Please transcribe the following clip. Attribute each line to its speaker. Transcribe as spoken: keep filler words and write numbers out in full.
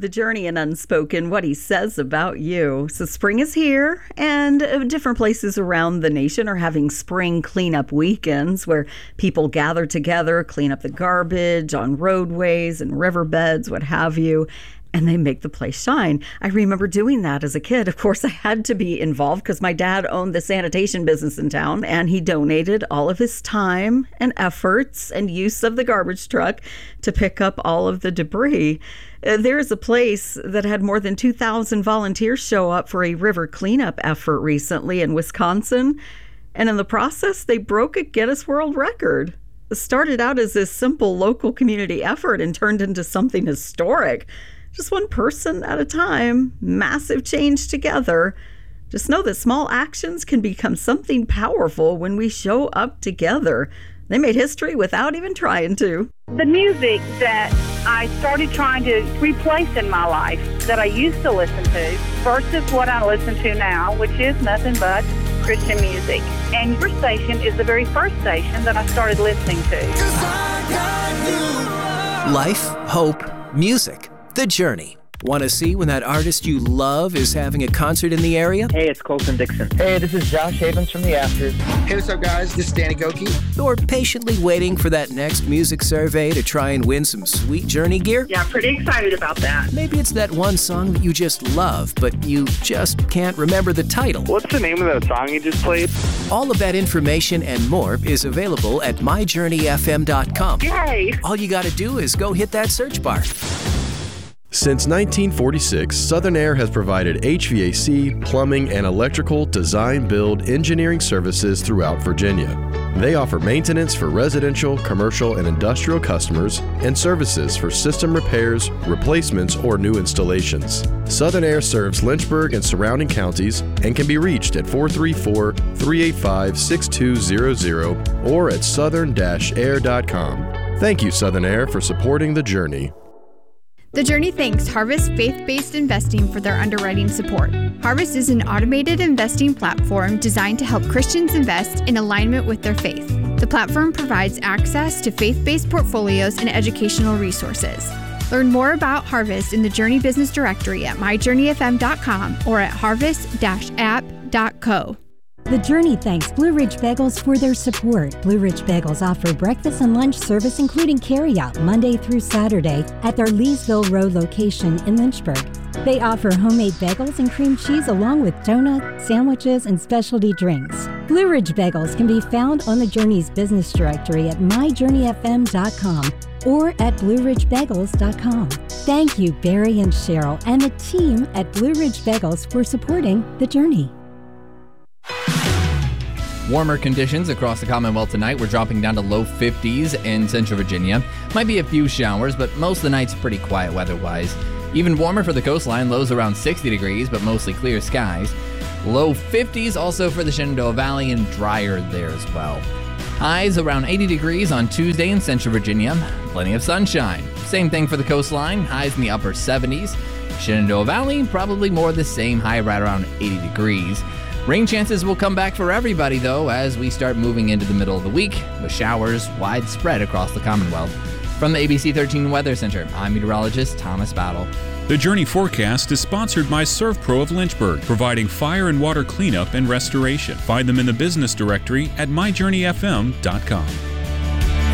Speaker 1: The Journey in Unspoken, what he says about you. So spring is here, and uh, different places around the nation are having spring cleanup weekends where people gather together, clean up the garbage on roadways and riverbeds, what have you, and they make the place shine. I remember doing that as a kid. Of course, I had to be involved because my dad owned the sanitation business in town, and he donated all of his time and efforts and use of the garbage truck to pick up all of the debris. Uh, there's a place that had more than two thousand volunteers show up for a river cleanup effort recently in Wisconsin, and in the process, they broke a Guinness World Record. It started out as this simple local community effort and turned into something historic. Just one person at a time, massive change together. Just know that small actions can become something powerful when we show up together. They made history without even trying to.
Speaker 2: The music that I started trying to replace in my life that I used to listen to versus what I listen to now, which is nothing but Christian music. And your station is the very first station that I started listening to.
Speaker 3: Life, hope, music. The Journey. Want to see when that artist you love is having a concert in the area?
Speaker 4: Hey, it's Colton Dixon.
Speaker 5: Hey, this is Josh Havens from The Afters.
Speaker 6: Hey, what's up, guys? This is Danny Goki.
Speaker 3: Or patiently waiting for that next music survey to try and win some sweet Journey gear?
Speaker 2: Yeah, pretty excited about that.
Speaker 3: Maybe it's that one song that you just love, but you just can't remember the title.
Speaker 7: What's the name of that song you just played?
Speaker 3: All of that information and more is available at my journey f m dot com.
Speaker 2: Yay!
Speaker 3: All you got to do is go hit that search bar.
Speaker 8: Since nineteen forty-six, Southern Air has provided H V A C, plumbing, and electrical design, build, engineering services throughout Virginia. They offer maintenance for residential, commercial, and industrial customers and services for system repairs, replacements, or new installations. Southern Air serves Lynchburg and surrounding counties and can be reached at four three four, three eight five, six two zero zero or at southern dash air dot com. Thank you, Southern Air, for supporting The Journey.
Speaker 9: The Journey thanks Harvest Faith-Based Investing for their underwriting support. Harvest is an automated investing platform designed to help Christians invest in alignment with their faith. The platform provides access to faith-based portfolios and educational resources. Learn more about Harvest in the Journey Business Directory at my journey f m dot com or at harvest dash app dot co.
Speaker 10: The Journey thanks Blue Ridge Bagels for their support. Blue Ridge Bagels offer breakfast and lunch service, including carryout, Monday through Saturday at their Leesville Road location in Lynchburg. They offer homemade bagels and cream cheese along with donuts, sandwiches, and specialty drinks. Blue Ridge Bagels can be found on the Journey's business directory at my journey f m dot com or at blue ridge bagels dot com. Thank you, Barry and Cheryl, and the team at Blue Ridge Bagels for supporting The Journey.
Speaker 11: Warmer conditions across the Commonwealth tonight. We're dropping down to low fifties in Central Virginia. Might be a few showers, but most of the night's pretty quiet weather-wise. Even warmer for the coastline, lows around sixty degrees, but mostly clear skies. Low fifties also for the Shenandoah Valley and drier there as well. Highs around eighty degrees on Tuesday in Central Virginia. Plenty of sunshine. Same thing for the coastline, highs in the upper seventies. Shenandoah Valley, probably more the same, high right around eighty degrees. Rain chances will come back for everybody, though, as we start moving into the middle of the week, with showers widespread across the Commonwealth. From the A B C thirteen Weather Center, I'm meteorologist Thomas Battle.
Speaker 12: The Journey forecast is sponsored by ServPro of Lynchburg, providing fire and water cleanup and restoration. Find them in the business directory at my journey f m dot com.